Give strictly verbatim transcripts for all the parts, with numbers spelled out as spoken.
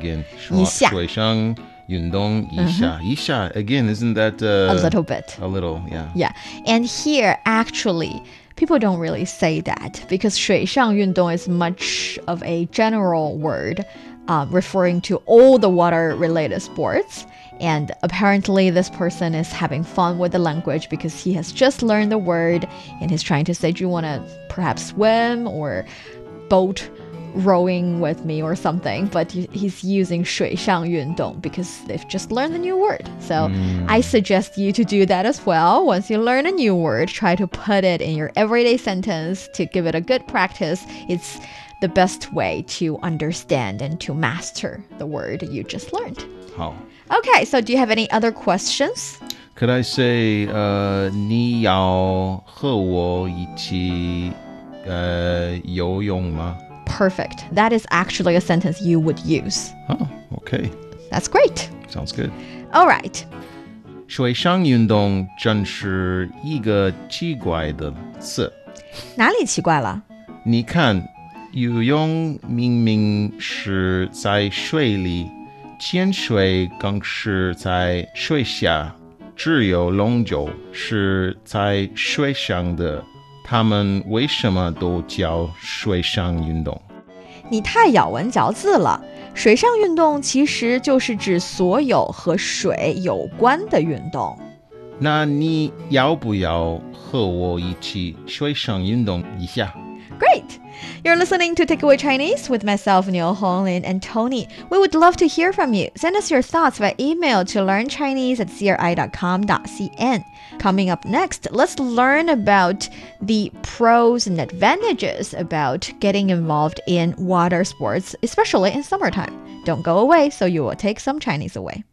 again. 一下。 水上运动一下. Mhm. 一下 again, isn't that uh, a little bit? A little, yeah. Yeah. And here, actually, people don't really say that because 水上运动 is much of a general word um, referring to all the water-related sports. And apparently this person is having fun with the language because he has just learned the word and he's trying to say, do you want to perhaps swim or boat rowing with me or something? But he's using 水上运动 because they've just learned the new word. So mm. I suggest you to do that as well. Once you learn a new word, try to put it in your everyday sentence to give it a good practice. It's the best way to understand and to master the word you just learned. Oh. Okay, so do you have any other questions? Could I say, uh, 你要和我一起游泳吗? Perfect. That is actually a sentence you would use. Oh, okay. That's great. Sounds good. All right. 水上运动真是一个奇怪的词。 哪里奇怪了？ 你看，游泳明明是在水里，潜水更是在水下，只有龙舟是在水上的。他们为什么都叫水上运动？ 你太咬文嚼字了。水上运动其实就是指所有和水有关的运动。 那你要不要和我一起水上运动一下？ Great! You're listening to Takeaway Chinese with myself, Niu Honglin, and Tony. We would love to hear from you. Send us your thoughts by email to learnchinese at c r i dot com dot c n. Coming up next, let's learn about the pros and advantages about getting involved in water sports, especially in summertime. Don't go away, so you will take some Chinese away.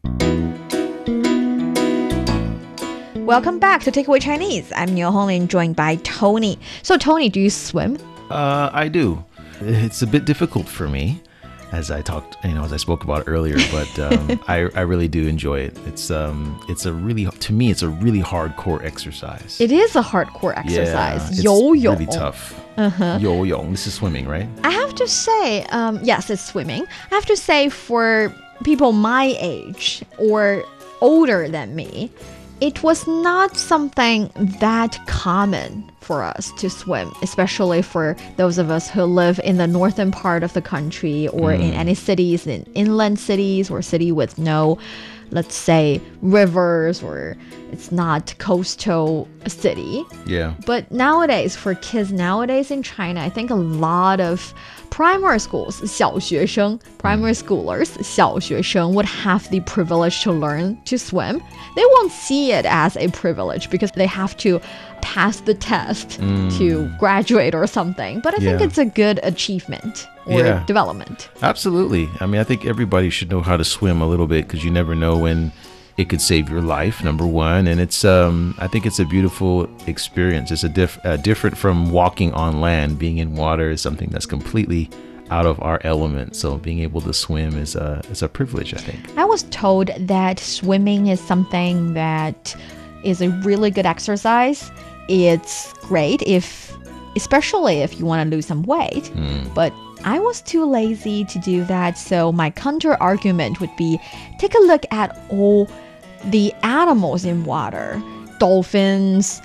Welcome back to Takeaway Chinese. I'm Niu Honglin, joined by Tony. So, Tony, do you swim? Uh, I do. It's a bit difficult for me, as I talked, you know, as I spoke about earlier. But um, I, I really do enjoy it. It's um, it's a really, to me, it's a really hardcore exercise. It is a hardcore exercise. Yeah, it's 游泳. really tough. Uh-huh. 游泳. This is swimming, right? I have to say, um, yes, it's swimming. I have to say, for people my age or older than me, it was not something that common for us to swim, especially for those of us who live in the northern part of the country or mm. in any cities, in inland cities or city with no, let's say, rivers, or it's not coastal city. Yeah. But nowadays, for kids nowadays in China, I think a lot of primary schools, 小学生, primary schoolers, 小学生 would have the privilege to learn to swim. They won't see it as a privilege because they have to pass the test mm. to graduate or something. But I yeah. think it's a good achievement or yeah. development. Absolutely. I mean, I think everybody should know how to swim a little bit because you never know when it could save your life, number one. And it's, um, I think it's a beautiful experience. It's a diff- uh, different from walking on land. Being in water is something that's completely out of our element. So being able to swim is a, is a privilege, I think. I was told that swimming is something that is a really good exercise. It's great if, especially if you want to lose some weight. Mm. But I was too lazy to do that. So my counter argument would be, take a look at all the animals in water. Dolphins,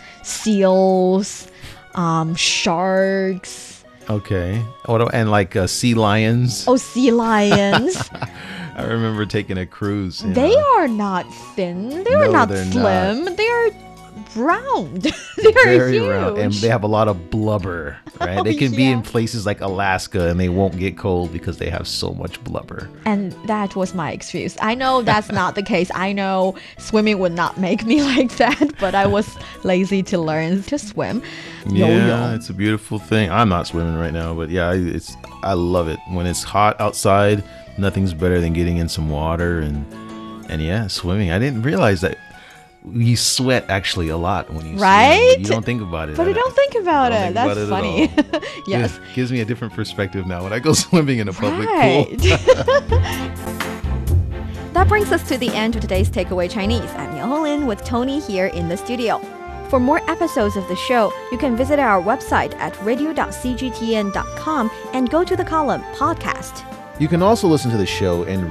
seals, um, sharks. Okay. Oh, and like uh, sea lions. Oh, sea lions. I remember taking a cruise. They know. are not thin. They no, are not they're slim. Not. They are round. They are Very huge. round, and they have a lot of blubber, right? Oh, they can yeah. be in places like Alaska and they won't get cold because they have so much blubber. And that was my excuse. I know that's not the case. I know swimming would not make me like that, but I was lazy to learn to swim. Yeah, Yo-yo. It's a beautiful thing. I'm not swimming right now, but yeah, it's I love it. When it's hot outside, nothing's better than getting in some water and and yeah, swimming. I didn't realize that you sweat actually a lot when you right? swim. You don't think about it. But I don't think about don't it. think That's about funny. It Yes. It gives me a different perspective now when I go swimming in a public right. pool. That brings us to the end of today's Takeaway Chinese. I'm Niu Honglin with Tony here in the studio. For more episodes of the show, you can visit our website at radio dot c g t n dot com and go to the column Podcast. You can also listen to the show and